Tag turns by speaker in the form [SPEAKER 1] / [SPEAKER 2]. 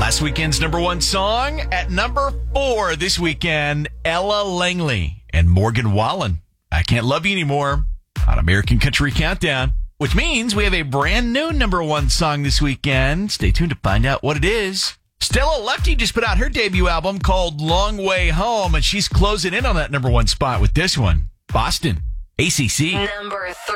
[SPEAKER 1] Last weekend's number one song at number 4 this weekend, Ella Langley and Morgan Wallen. I Can't Love You Anymore on American Country Countdown, which means we have a brand new number one song this weekend. Stay tuned to find out what it is. Stella Lefty just put out her debut album called Long Way Home, and she's closing in on that number one spot with this one, Boston, ACC.
[SPEAKER 2] Number 3.